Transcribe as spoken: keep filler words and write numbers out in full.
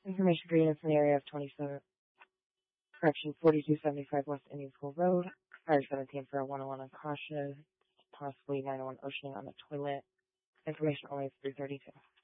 Information green is in the area of twenty-seven, correction, forty-two seventy-five West Indian School Road. Fire seventeen for a one oh one on caution, possibly nine oh one oceaning on the toilet. Information only is three thirty-two.